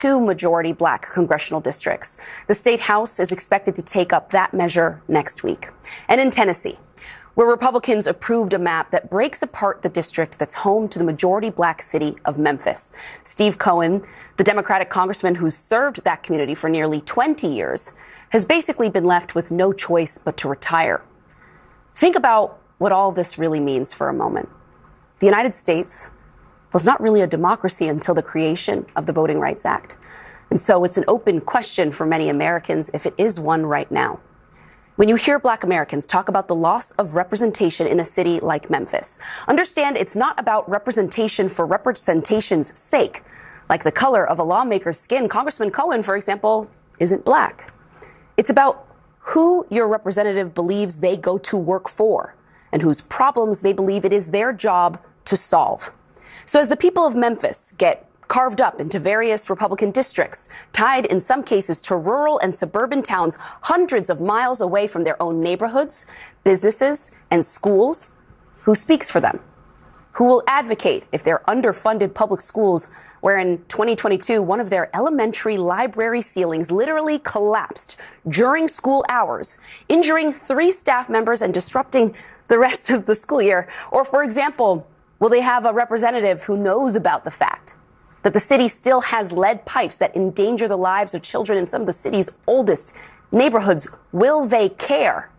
two majority black congressional districts. The state house is expected to take up that measure next week. And in Tennessee, where Republicans approved a map that breaks apart the district that's home to the majority black city of Memphis. Steve Cohen, the Democratic congressman who served that community for nearly 20 years, has basically been left with no choice but to retire. Think about what all this really means for a moment. The United States was not really a democracy until the creation of the Voting Rights Act. And so it's an open question for many Americans if it is one right now. When you hear black Americans talk about the loss of representation in a city like Memphis, understand it's not about representation for representation's sake. Like the color of a lawmaker's skin, Congressman Cohen, for example, isn't black. It's about who your representative believes they go to work for and whose problems they believe it is their job to solve. So as the people of Memphis get carved up into various Republican districts, tied in some cases to rural and suburban towns hundreds of miles away from their own neighborhoods, businesses, and schools, who speaks for them? Who will advocate if they're underfunded public schools where in 2022, one of their elementary library ceilings literally collapsed during school hours, injuring 3 staff members and disrupting the rest of the school year? Or, for example, will they have a representative who knows about the fact that the city still has lead pipes that endanger the lives of children in some of the city's oldest neighborhoods? Will they care?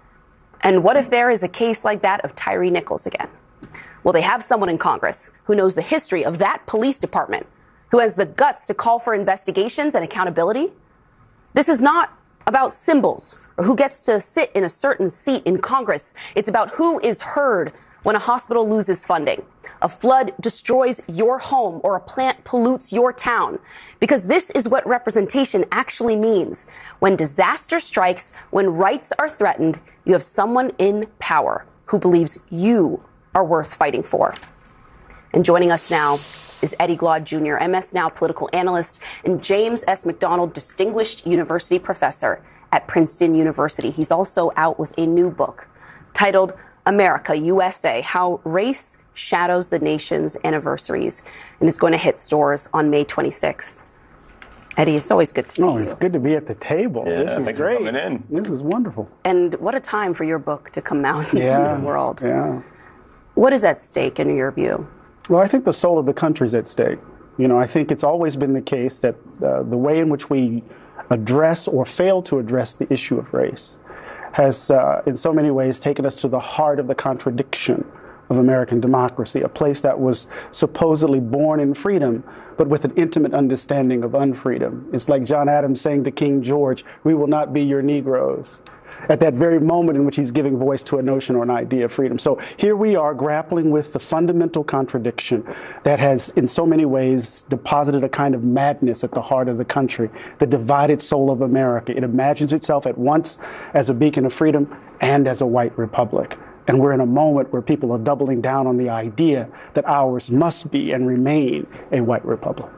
And what if there is a case like that of Tyree Nichols again? Will they have someone in Congress who knows the history of that police department, who has the guts to call for investigations and accountability? This is not about symbols or who gets to sit in a certain seat in Congress. It's about who is heard when a hospital loses funding, a flood destroys your home, or a plant pollutes your town. Because this is what representation actually means. When disaster strikes, when rights are threatened, you have someone in power who believes you are worth fighting for. And joining us now is Eddie Glaude Jr., MS Now political analyst and James S. McDonald Distinguished University Professor at Princeton University. He's also out with a new book titled America, USA, How Race Shadows the Nation's Anniversaries, and it's going to hit stores on May 26th. Eddie, it's always good to see you. It's good to be at the table. Yeah, this is thanks great. for coming in. This is wonderful. And what a time for your book to come out into the world. Yeah. What is at stake in your view? Well, I think the soul of the country is at stake. You know, I think it's always been the case that the way in which we address or fail to address the issue of race has in so many ways taken us to the heart of the contradiction of American democracy, a place that was supposedly born in freedom, but with an intimate understanding of unfreedom. It's like John Adams saying to King George, "We will not be your Negroes," at that very moment in which he's giving voice to a notion or an idea of freedom. So here we are grappling with the fundamental contradiction that has in so many ways deposited a kind of madness at the heart of the country, the divided soul of America. It imagines itself at once as a beacon of freedom and as a white republic. And we're in a moment where people are doubling down on the idea that ours must be and remain a white republic.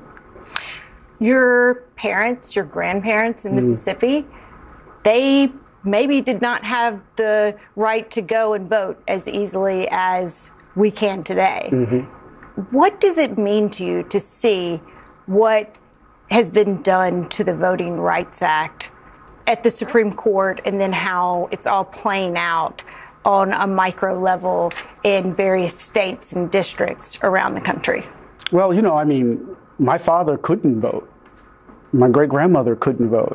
Your parents, your grandparents in Mississippi, they maybe did not have the right to go and vote as easily as we can today. What does it mean to you to see what has been done to the Voting Rights Act at the Supreme Court, and then how it's all playing out on a micro level in various states and districts around the country? Well, you know, I mean, my father couldn't vote. My great-grandmother couldn't vote.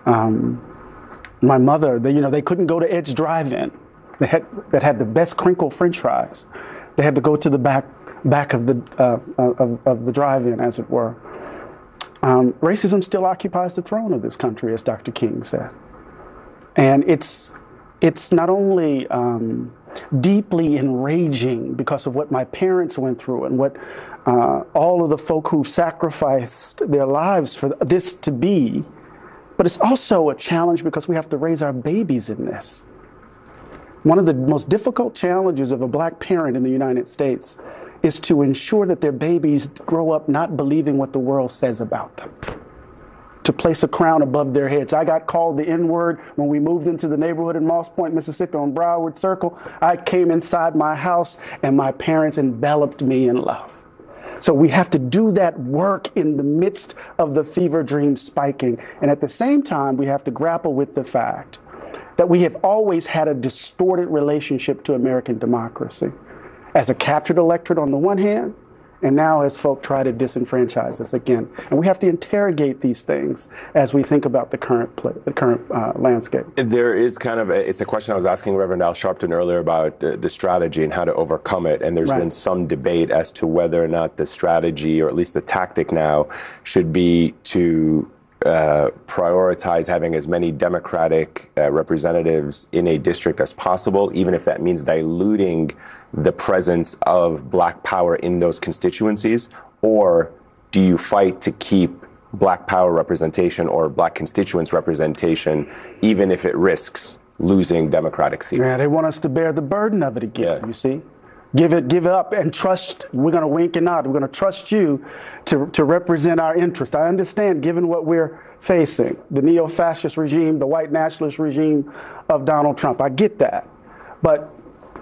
My mother, they couldn't go to Ed's Drive-In that had the best crinkle French fries. They had to go to the back of the drive-in, as it were. Racism still occupies the throne of this country, as Dr. King said. And it's not only deeply enraging because of what my parents went through and what all of the folk who've sacrificed their lives for this to be, but it's also a challenge because we have to raise our babies in this. One of the most difficult challenges of a black parent in the United States is to ensure that their babies grow up not believing what the world says about them, to place a crown above their heads. I got called the N-word when we moved into the neighborhood in Moss Point, Mississippi on Broward Circle. I came inside my house and my parents enveloped me in love. So we have to do that work in the midst of the fever dream spiking. And at the same time, we have to grapple with the fact that we have always had a distorted relationship to American democracy as a captured electorate on the one hand, and now as folk try to disenfranchise us again. And we have to interrogate these things as we think about the current landscape. There is it's a question I was asking Reverend Al Sharpton earlier about the strategy and how to overcome it. And there's been some debate as to whether or not the strategy, or at least the tactic now, should be to prioritize having as many Democratic representatives in a district as possible, even if that means diluting the presence of Black power in those constituencies? Or do you fight to keep Black power representation or Black constituents representation, even if it risks losing Democratic seats? Yeah, they want us to bear the burden of it again, you see? Give it up and trust. We're going to wink and nod. We're going to trust you to represent our interest. I understand, given what we're facing, the neo-fascist regime, the white nationalist regime of Donald Trump. I get that. But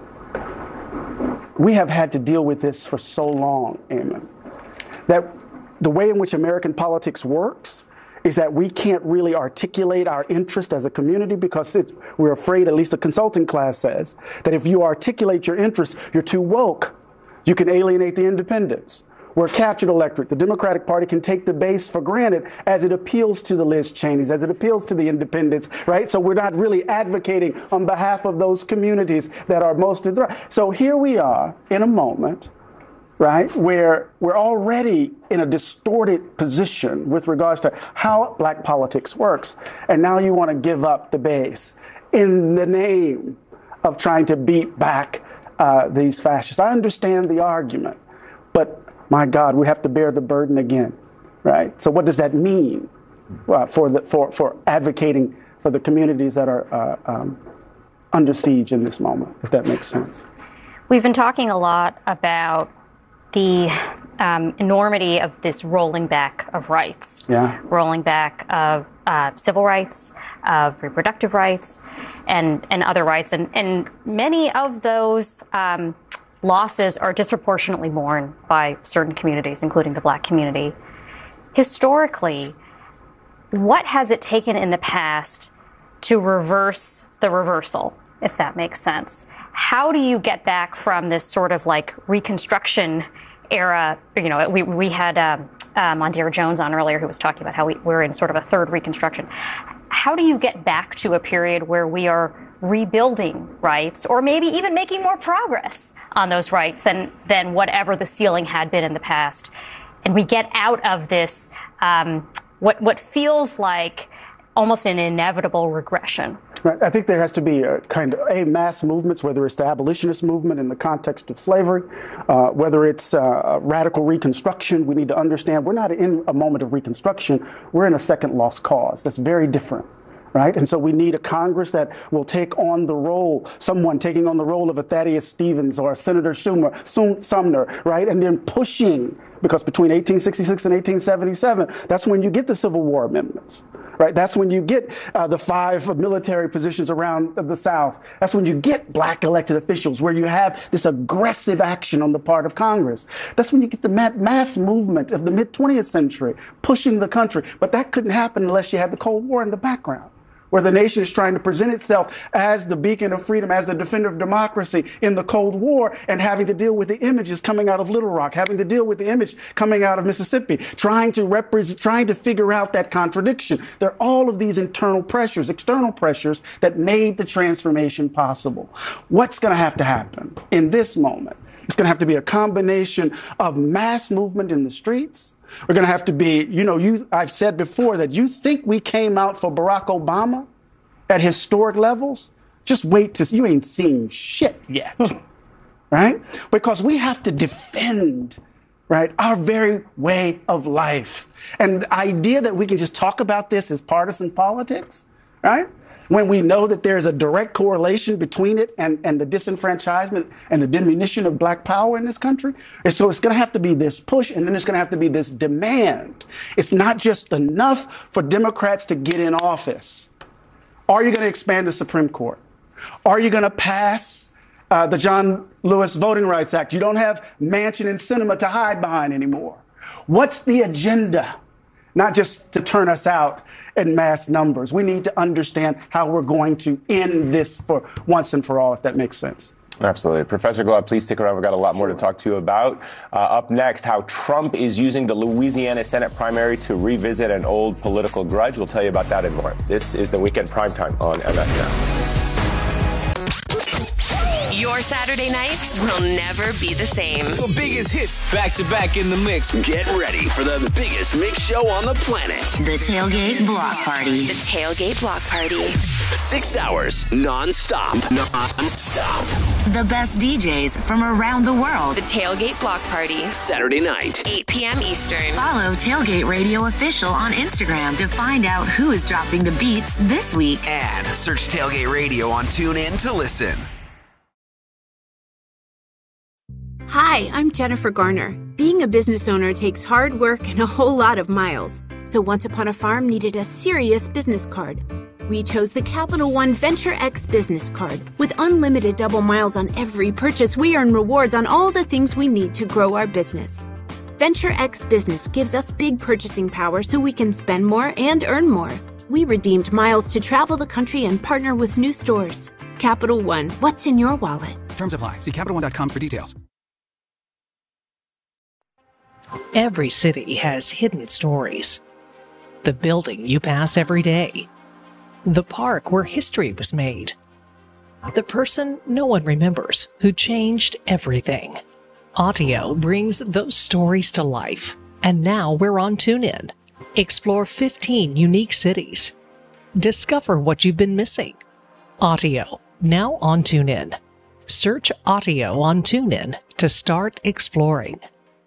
we have had to deal with this for so long, Eamon, that the way in which American politics works is that we can't really articulate our interest as a community because we're afraid, at least the consulting class says, that if you articulate your interest, you're too woke. You can alienate the independents. We're a captured electorate. The Democratic Party can take the base for granted as it appeals to the Liz Cheneys, as it appeals to the independents, right? So we're not really advocating on behalf of those communities that are most in the. So here we are in a moment, right, where we're already in a distorted position with regards to how Black politics works. And now you want to give up the base in the name of trying to beat back these fascists. I understand the argument, but my God, we have to bear the burden again, right? So what does that mean for advocating for the communities that are under siege in this moment, if that makes sense? We've been talking a lot about the enormity of this rolling back of rights, rolling back of civil rights, of reproductive rights, and other rights. And many of those losses are disproportionately borne by certain communities, including the Black community. Historically, what has it taken in the past to reverse the reversal, if that makes sense? How do you get back from this sort of like Reconstruction era? You know, we had Mondaire Jones on earlier who was talking about how we're in sort of a third Reconstruction. How do you get back to a period where we are rebuilding rights, or maybe even making more progress on those rights than whatever the ceiling had been in the past, and we get out of this what feels like almost an inevitable regression? Right. I think there has to be a mass movements, whether it's the abolitionist movement in the context of slavery, whether it's radical reconstruction. We need to understand we're not in a moment of reconstruction. We're in a second lost cause. That's very different. Right? And so we need a Congress that will take on the role, someone taking on the role of a Thaddeus Stevens or a Senator Sumner, right? And then pushing, because between 1866 and 1877, that's when you get the Civil War amendments, right? That's when you get the 5 military positions around the South. That's when you get Black elected officials, where you have this aggressive action on the part of Congress. That's when you get the mass movement of the mid-20th century pushing the country. But that couldn't happen unless you had the Cold War in the background, where the nation is trying to present itself as the beacon of freedom, as the defender of democracy in the Cold War, and having to deal with the images coming out of Little Rock, having to deal with the image coming out of Mississippi, trying to figure out that contradiction. There are all of these internal pressures, external pressures that made the transformation possible. What's going to have to happen in this moment? It's going to have to be a combination of mass movement in the streets. We're going to have to be, I've said before that you think we came out for Barack Obama at historic levels? Just wait till you ain't seen shit yet, right? Because we have to defend, right, our very way of life. And the idea that we can just talk about this as partisan politics, right? When we know that there's a direct correlation between it and the disenfranchisement and the diminution of Black power in this country. And so it's going to have to be this push, and then it's going to have to be this demand. It's not just enough for Democrats to get in office. Are you going to expand the Supreme Court? Are you going to pass the John Lewis Voting Rights Act. You don't have Manchin and Sinema to hide behind anymore. What's the agenda? Not just to turn us out in mass numbers. We need to understand how we're going to end this for once and for all, if that makes sense. Absolutely. Professor Glab, please stick around. We've got a lot more to talk to you about. Up next, how Trump is using the Louisiana Senate primary to revisit an old political grudge. We'll tell you about that and more. This is the Weekend Primetime on MS Now. Your Saturday nights will never be the same. The biggest hits back to back in the mix. Get ready for the biggest mix show on the planet. The Tailgate Block Party. The Tailgate Block Party. 6 hours non-stop. The best DJs from around the world. The Tailgate Block Party. Saturday night, 8 p.m. Eastern. Follow Tailgate Radio Official on Instagram to find out who is dropping the beats this week. And search Tailgate Radio on TuneIn to listen. Hi, I'm Jennifer Garner. Being a business owner takes hard work and a whole lot of miles. So Once Upon a Farm needed a serious business card. We chose the Capital One Venture X business card. With unlimited double miles on every purchase, we earn rewards on all the things we need to grow our business. Venture X Business gives us big purchasing power so we can spend more and earn more. We redeemed miles to travel the country and partner with new stores. Capital One, what's in your wallet? Terms apply. See CapitalOne.com for details. Every city has hidden stories. The building you pass every day. The park where history was made. The person no one remembers who changed everything. Audio brings those stories to life. And now we're on TuneIn. Explore 15 unique cities. Discover what you've been missing. Audio, now on TuneIn. Search Audio on TuneIn to start exploring.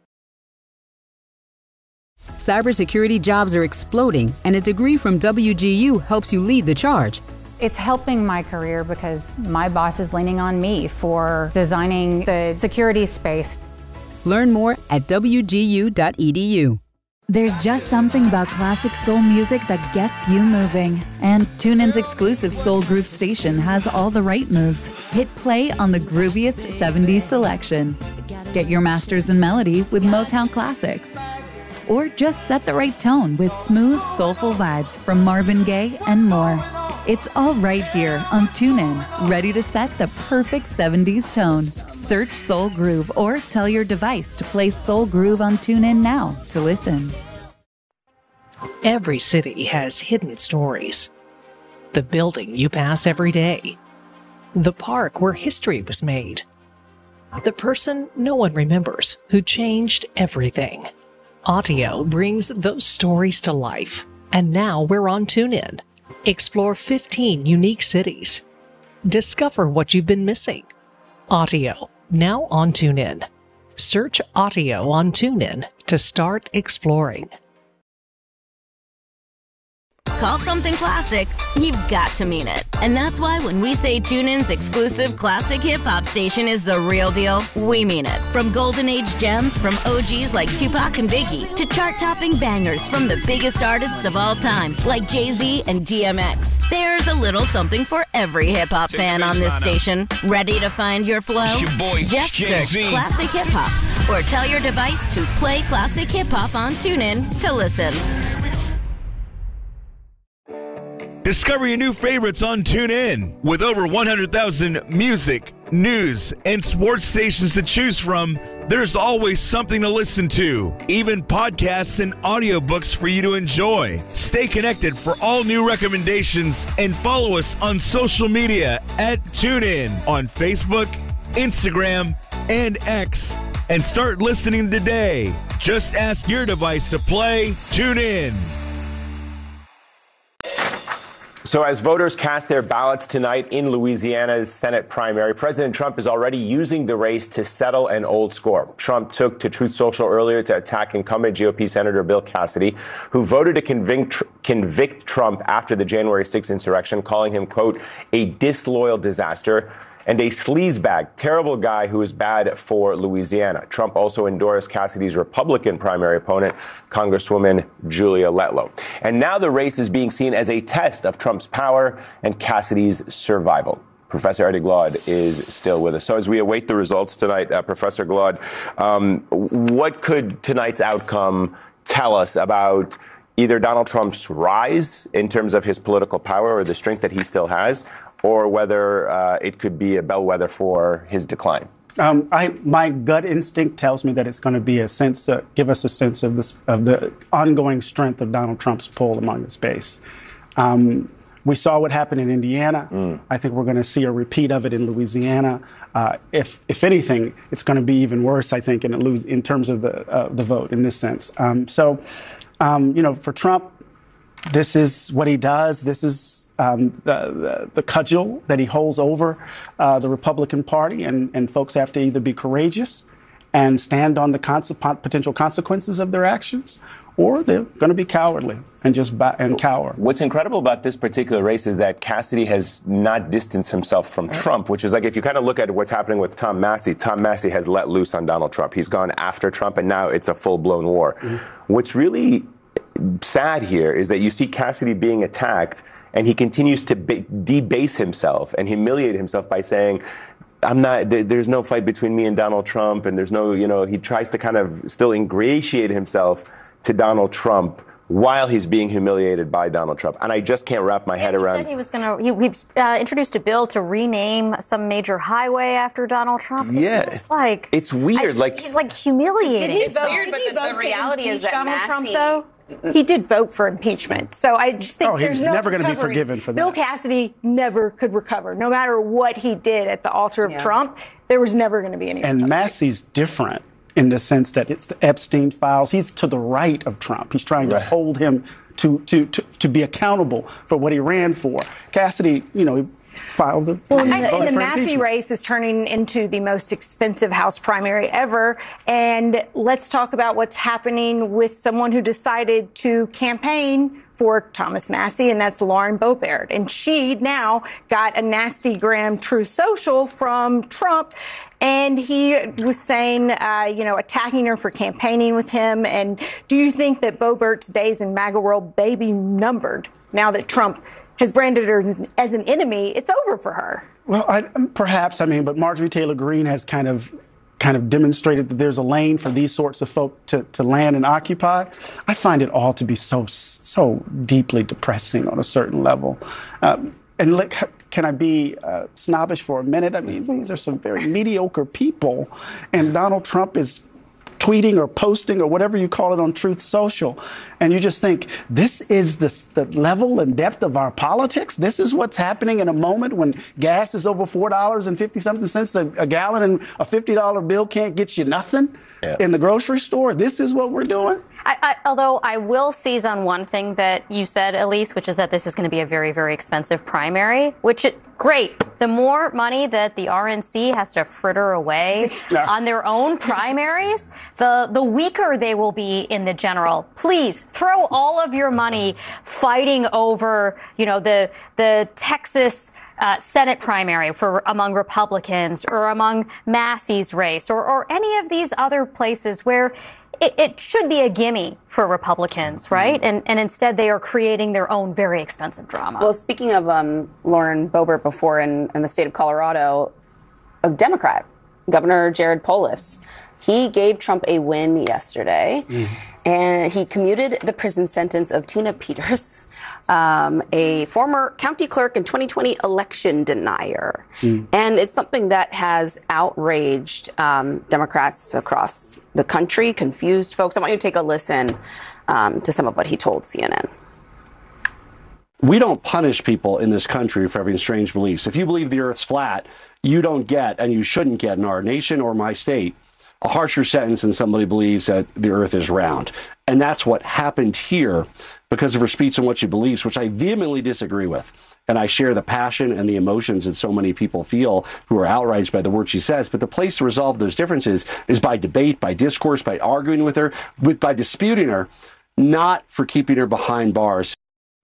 Cybersecurity jobs are exploding, and a degree from WGU helps you lead the charge. It's helping my career because my boss is leaning on me for designing the security space. Learn more at wgu.edu. There's just something about classic soul music that gets you moving. And TuneIn's exclusive Soul Groove station has all the right moves. Hit play on the grooviest 70s selection. Get your masters in melody with Motown Classics. Or just set the right tone with smooth, soulful vibes from Marvin Gaye and more. It's all right here on TuneIn, ready to set the perfect 70s tone. Search Soul Groove or tell your device to play Soul Groove on TuneIn now to listen. Every city has hidden stories. The building you pass every day. The park where history was made. The person no one remembers who changed everything. Audio brings those stories to life. And now we're on TuneIn. Explore 15 unique cities. Discover what you've been missing. Audio, now on TuneIn. Search Audio on TuneIn to start exploring. Call something classic, you've got to mean it. And that's why when we say TuneIn's exclusive classic hip-hop station is the real deal, we mean it. From golden age gems from OGs like Tupac and Biggie to chart-topping bangers from the biggest artists of all time like Jay-Z and DMX. There's a little something for every hip-hop fan on this station. Ready to find your flow? Just search Classic Hip-Hop or tell your device to play Classic Hip-Hop on TuneIn to listen. Discover your new favorites on TuneIn. With over 100,000 music, news, and sports stations to choose from, there's always something to listen to. Even podcasts and audiobooks for you to enjoy. Stay connected for all new recommendations and follow us on social media at TuneIn on Facebook, Instagram, and X. And start listening today. Just ask your device to play TuneIn. So as voters cast their ballots tonight in Louisiana's Senate primary, President Trump is already using the race to settle an old score. Trump took to Truth Social earlier to attack incumbent GOP Senator Bill Cassidy, who voted to convict Trump after the January 6th insurrection, calling him, quote, a disloyal disaster and a sleazebag, terrible guy who is bad for Louisiana. Trump also endorsed Cassidy's Republican primary opponent, Congresswoman Julia Letlow. And now the race is being seen as a test of Trump's power and Cassidy's survival. Professor Eddie Glaude is still with us. So as we await the results tonight, Professor Glaude, what could tonight's outcome tell us about either Donald Trump's rise in terms of his political power or the strength that he still has, or whether it could be a bellwether for his decline? My gut instinct tells me that it's going to be give us a sense of the ongoing strength of Donald Trump's pull among his base. We saw what happened in Indiana. I think we're going to see a repeat of it in Louisiana. If anything, it's going to be even worse, I think, in terms of the vote in this sense. For Trump, this is what he does. This is the cudgel that he holds over the Republican Party, and folks have to either be courageous and stand on the potential consequences of their actions, or they're going to be cowardly and just cower. What's incredible about this particular race is that Cassidy has not distanced himself from Trump, which is like, if you kind of look at what's happening with Tom Massey has let loose on Donald Trump. He's gone after Trump, and now it's a full-blown war. What's really sad here is that you see Cassidy being attacked, and he continues to debase himself and humiliate himself by saying, there's no fight between me and Donald Trump, and there's no, he tries to kind of still ingratiate himself to Donald Trump while he's being humiliated by Donald Trump. And I just can't wrap my head around. He said he was going to, he introduced a bill to rename some major highway after Donald Trump. It's like, it's weird. He's like humiliating. It's weird, but the reality is that Donald Trump, though, he did vote for impeachment. So I just think there's he's never going to be forgiven for that. Bill Cassidy never could recover. No matter what he did at the altar of Trump, there was never going to be any recovery. And Massey's different in the sense that it's the Epstein files. He's to the right of Trump. He's trying to hold him to be accountable for what he ran for. Cassidy, he filed the and the Massey race is turning into the most expensive House primary ever. And let's talk about what's happening with someone who decided to campaign for Thomas Massey, and that's Lauren Boebert. And she now got a nasty gram Truth Social from Trump. And he was saying, attacking her for campaigning with him. And do you think that Boebert's days in MAGA world may be numbered now that Trump has branded her as an enemy? It's over for her. Well, but Marjorie Taylor Greene has kind of demonstrated that there's a lane for these sorts of folk to land and occupy. I find it all to be so deeply depressing on a certain level. And look, can I be snobbish for a minute? I mean, these are some very mediocre people, and Donald Trump is tweeting or posting or whatever you call it on Truth Social. And you just think, this is the level and depth of our politics? This is what's happening in a moment when gas is over $4.50-something a gallon, and a $50 bill can't get you nothing in the grocery store? This is what we're doing? Although I will seize on one thing that you said, Elise, which is that this is going to be a very, very expensive primary, great. The more money that the RNC has to fritter away on their own primaries, the weaker they will be in the general. Please throw all of your money fighting over, the Texas Senate primary among Republicans, or among Massey's race, or any of these other places where it should be a gimme for Republicans, right? And instead they are creating their own very expensive drama. Well, speaking of Lauren Boebert before in the state of Colorado, a Democrat, Governor Jared Polis, he gave Trump a win yesterday, and he commuted the prison sentence of Tina Peters, a former county clerk and 2020 election denier. And it's something that has outraged Democrats across the country, confused folks. I want you to take a listen to some of what he told CNN. We don't punish people in this country for having strange beliefs. If you believe the earth's flat, you don't get, and you shouldn't get in our nation or my state, a harsher sentence than somebody believes that the earth is round. And that's what happened here because of her speech and what she believes, which I vehemently disagree with. And I share the passion and the emotions that so many people feel who are outraged by the words she says. But the place to resolve those differences is by debate, by discourse, by arguing with her, by disputing her, not for keeping her behind bars.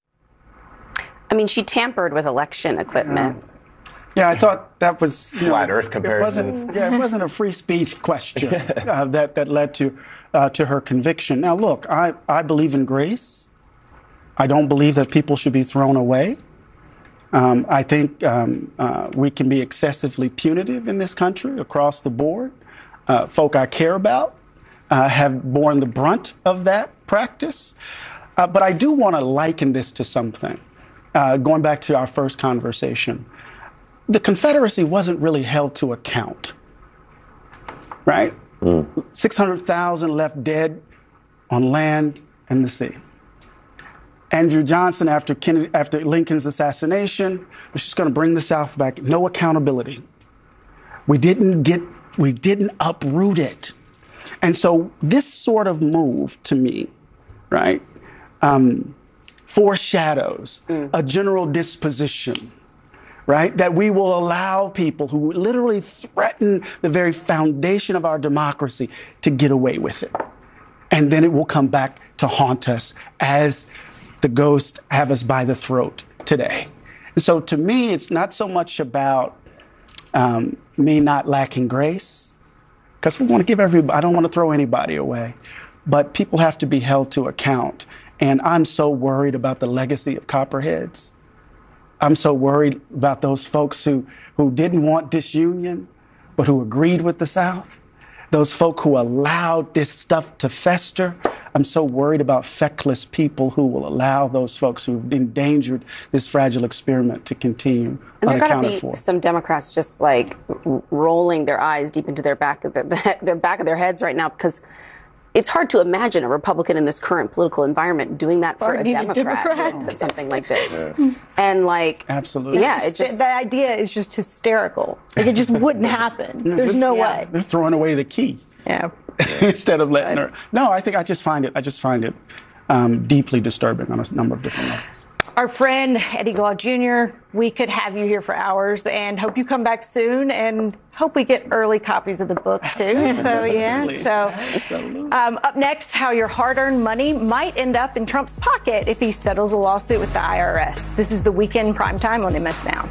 I mean, she tampered with election equipment. Yeah, I thought that was flat Earth comparison. It wasn't a free speech question that led to her conviction. Now, look, I believe in grace. I don't believe that people should be thrown away. I think we can be excessively punitive in this country across the board. Folk I care about have borne the brunt of that practice. But I do want to liken this to something. Going back to our first conversation, the Confederacy wasn't really held to account, right? 600,000 left dead on land and the sea. Andrew Johnson, after Lincoln's assassination, was just going to bring the South back. No accountability. We didn't uproot it. And so this sort of move to me, right, foreshadows a general disposition, right, that we will allow people who literally threaten the very foundation of our democracy to get away with it. And then it will come back to haunt us as the ghosts have us by the throat today. And so to me, it's not so much about me not lacking grace, because we want to give everybody, I don't want to throw anybody away, but people have to be held to account. And I'm so worried about the legacy of Copperheads. I'm so worried about those folks who didn't want disunion, but who agreed with the South. Those folk who allowed this stuff to fester. I'm so worried about feckless people who will allow those folks who've endangered this fragile experiment to continue and unaccounted there for. Got to be some Democrats just like rolling their eyes deep into their back of their heads right now, because it's hard to imagine a Republican in this current political environment doing that for a Democrat. Something like this. Yeah. And like, absolutely. Yeah, the idea is just hysterical. Like, it just wouldn't happen. There's no way. They're throwing away the key. Yeah. Instead of letting her. No, I just find it deeply disturbing on a number of different levels. Our friend Eddie Glaude Jr., we could have you here for hours, and hope you come back soon, and hope we get early copies of the book too. So up next, how your hard-earned money might end up in Trump's pocket if he settles a lawsuit with the IRS. This is the Weekend Primetime on MS Now.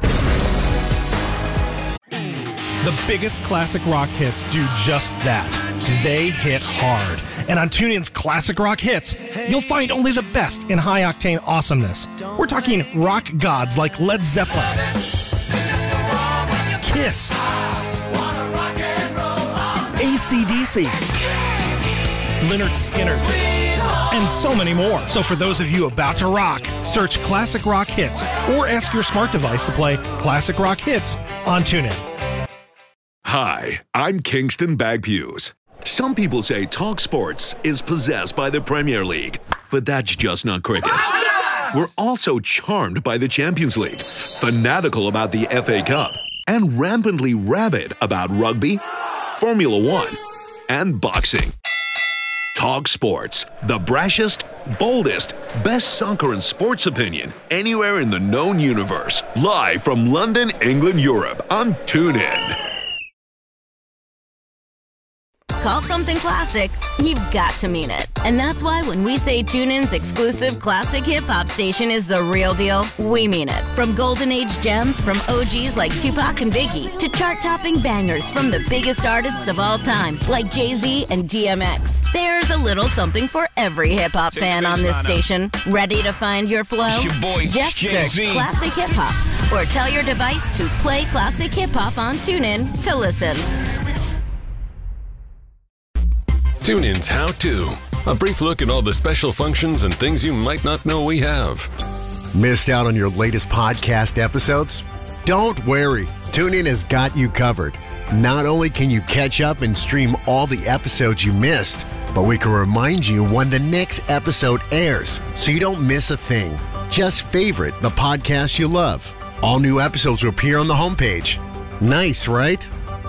The biggest classic rock hits do just that. They hit hard. And on TuneIn's Classic Rock Hits, you'll find only the best in high-octane awesomeness. We're talking rock gods like Led Zeppelin, Kiss, AC/DC, Lynyrd Skynyrd, and so many more. So for those of you about to rock, search Classic Rock Hits or ask your smart device to play Classic Rock Hits on TuneIn. Hi, I'm Kingston Bagpues. Some people say Talk Sports is possessed by the Premier League, but that's just not cricket. We're also charmed by the Champions League, fanatical about the FA Cup, and rampantly rabid about rugby, Formula One, and boxing. Talk Sports, the brashest, boldest, best soccer and sports opinion anywhere in the known universe. Live from London, England, Europe on TuneIn. Call something classic, you've got to mean it. And that's why when we say TuneIn's exclusive classic hip-hop station is the real deal, we mean it. From golden age gems from OGs like Tupac and Biggie to chart-topping bangers from the biggest artists of all time like Jay-Z and DMX. There's a little something for every hip-hop fan on this station. Ready to find your flow? It's your boy, just Jay-Z. search Classic Hip-Hop or tell your device to play Classic Hip-Hop on TuneIn to listen. TuneIn's How To. A brief look at all the special functions and things you might not know we have. Missed out on your latest podcast episodes? Don't worry. TuneIn has got you covered. Not only can you catch up and stream all the episodes you missed, but we can remind you when the next episode airs so you don't miss a thing. Just favorite the podcast you love. All new episodes will appear on the homepage. Nice, right?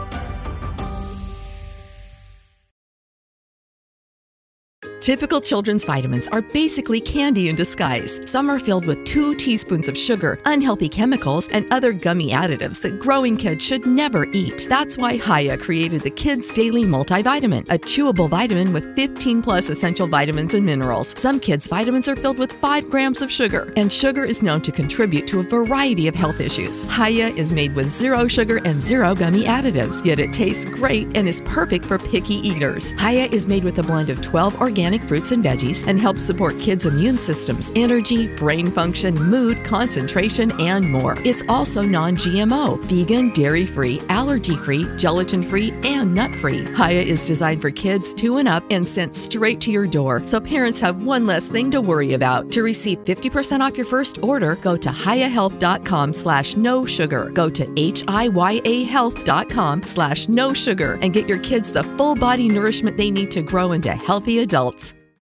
Typical children's vitamins are basically candy in disguise. Some are filled with 2 teaspoons of sugar, unhealthy chemicals, and other gummy additives that growing kids should never eat. That's why Hiya created the Kids Daily Multivitamin, a chewable vitamin with 15 plus essential vitamins and minerals. Some kids' vitamins are filled with 5 grams of sugar, and sugar is known to contribute to a variety of health issues. Hiya is made with 0 sugar and 0 gummy additives, yet it tastes great and is perfect for picky eaters. Hiya is made with a blend of 12 organic organic fruits and veggies and helps support kids' immune systems, energy, brain function, mood, concentration, and more. It's also non-GMO, vegan, dairy-free, allergy-free, gelatin-free, and nut-free. Hiya is designed for kids 2 and up and sent straight to your door, so parents have one less thing to worry about. To receive 50% off your first order, go to hiyahealth.com/no sugar. Go to hiyahealth.com/no sugar and get your kids the full body nourishment they need to grow into healthy adults.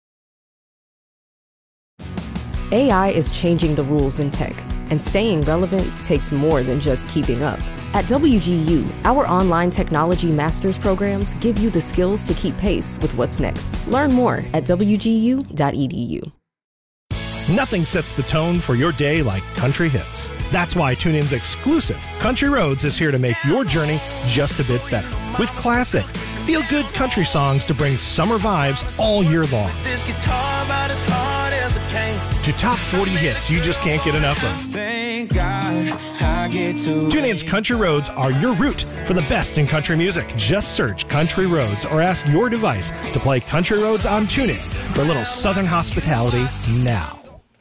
AI is changing the rules in tech, and staying relevant takes more than just keeping up. At WGU, our online technology master's programs give you the skills to keep pace with what's next. Learn more at wgu.edu. Nothing sets the tone for your day like country hits. That's why TuneIn's exclusive Country Roads is here to make your journey just a bit better. With classic, feel-good country songs to bring summer vibes all year long. This guitar about as hard as it came. To top 40 hits you just can't get enough of. Thank God I get to. TuneIn's Country Roads are your route for the best in country music. Just search Country Roads or ask your device to play Country Roads on TuneIn for a little Southern hospitality now.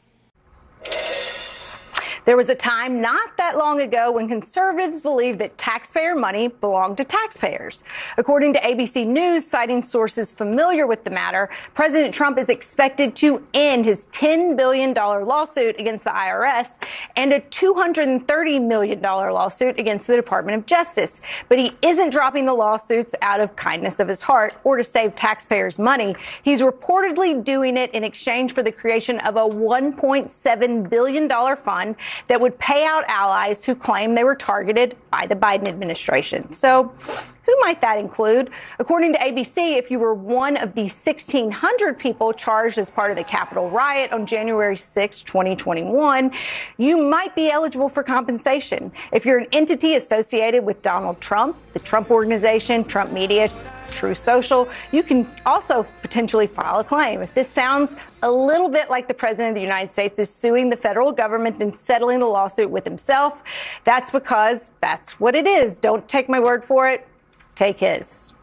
There was a time not that long ago when conservatives believed that taxpayer money belonged to taxpayers. According to ABC News, citing sources familiar with the matter, President Trump is expected to end his $10 billion lawsuit against the IRS and a $230 million lawsuit against the Department of Justice. But he isn't dropping the lawsuits out of kindness of his heart or to save taxpayers money. He's reportedly doing it in exchange for the creation of a $1.7 billion fund that would pay out allies who claim they were targeted by the Biden administration. So who might that include? According to ABC, if you were one of the 1,600 people charged as part of the Capitol riot on January 6, 2021, you might be eligible for compensation. If you're an entity associated with Donald Trump, the Trump Organization, Trump Media, True Social, you can also potentially file a claim. If this sounds a little bit like the President of the United States is suing the federal government and settling the lawsuit with himself, that's because that's what it is. Don't take my word for it. Take his.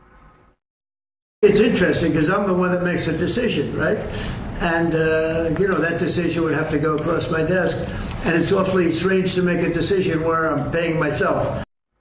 It's interesting because I'm the one that makes a decision, right? And, that decision would have to go across my desk. And it's awfully strange to make a decision where I'm paying myself.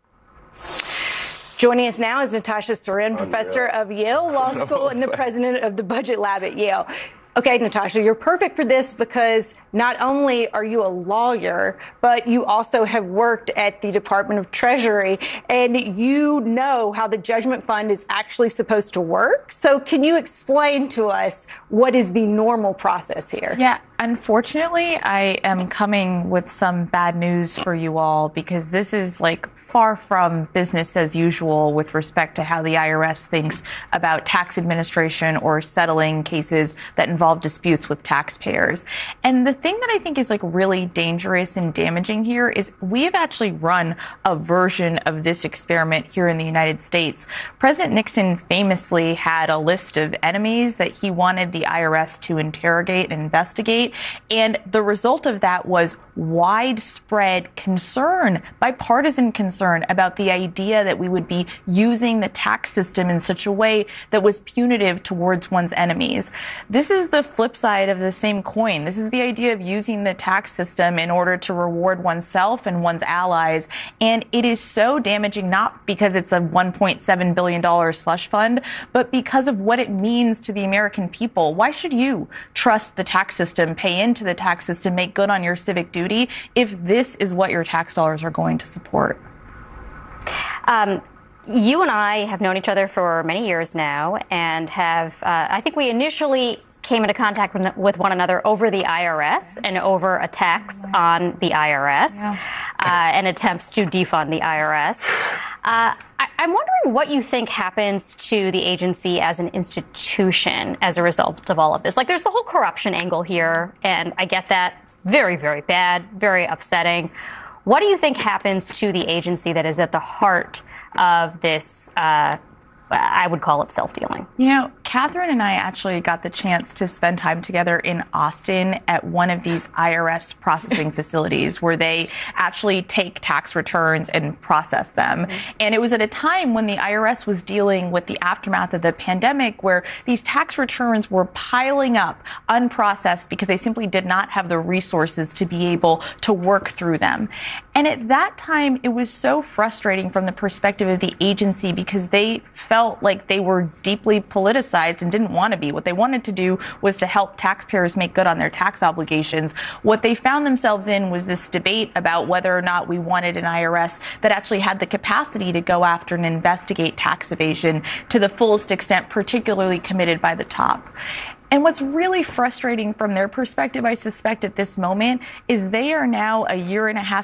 Joining us now is Natasha Soren, professor of Yale Law School and the president of the Budget Lab at Yale. Okay, Natasha, you're perfect for this because not only are you a lawyer, but you also have worked at the Department of Treasury, and you know how the judgment fund is actually supposed to work. So can you explain to us what is the normal process here? Yeah, unfortunately, I am coming with some bad news for you all because this is far from business as usual with respect to how the IRS thinks about tax administration or settling cases that involve disputes with taxpayers. And the thing that I think is really dangerous and damaging here is we have actually run a version of this experiment here in the United States. President Nixon famously had a list of enemies that he wanted the IRS to interrogate and investigate. And the result of that was widespread concern, bipartisan concern about the idea that we would be using the tax system in such a way that was punitive towards one's enemies. This is the flip side of the same coin. This is the idea of using the tax system in order to reward oneself and one's allies. And it is so damaging, not because it's a $1.7 billion slush fund, but because of what it means to the American people. Why should you trust the tax system, pay into the tax system, make good on your civic duty if this is what your tax dollars are going to support? You and I have known each other for many years now and have, I think we initially came into contact with one another over the IRS and over attacks on the IRS and attempts to defund the IRS. I'm wondering what you think happens to the agency as an institution as a result of all of this. There's the whole corruption angle here, and I get that. Very, very bad, very upsetting. What do you think happens to the agency that is at the heart of this I would call it self-dealing. You know, Catherine and I actually got the chance to spend time together in Austin at one of these IRS processing facilities where they actually take tax returns and process them. And it was at a time when the IRS was dealing with the aftermath of the pandemic, where these tax returns were piling up unprocessed because they simply did not have the resources to be able to work through them. And at that time, it was so frustrating from the perspective of the agency because they felt like they were deeply politicized and didn't want to be. What they wanted to do was to help taxpayers make good on their tax obligations. What they found themselves in was this debate about whether or not we wanted an IRS that actually had the capacity to go after and investigate tax evasion to the fullest extent, particularly committed by the top. And what's really frustrating from their perspective, I suspect, at this moment, is they are now a year and a half